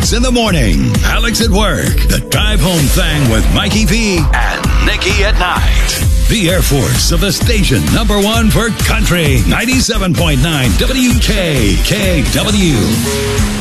Alex in the morning, Alex at work, the drive home thing with Mikey V and Nikki at night. The Air Force of the station #1 for country, 97.9 WKKW.